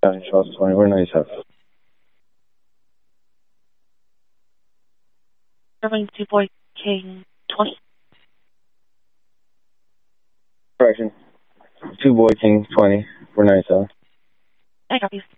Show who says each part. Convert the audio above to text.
Speaker 1: Charles 20, we're 97.
Speaker 2: Irving 2 Boy King 20.
Speaker 1: Correction. 2 Boy King 20, we're 97.
Speaker 2: I copy.